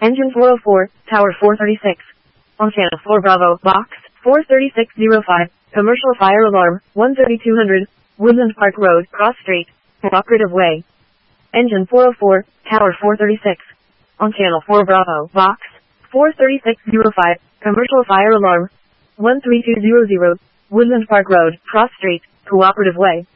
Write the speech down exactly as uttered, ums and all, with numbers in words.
Engine four oh four, Tower four thirty-six. On channel four Bravo, box, four thirty-six oh five, commercial fire alarm, one thirty-two hundred, Woodland Park Road, Cross Street, Cooperative Way. Engine four oh four, Tower four thirty-six. On channel four Bravo, box, four thirty-six oh five, commercial fire alarm, one three two hundred, Woodland Park Road, Cross Street, Cooperative Way.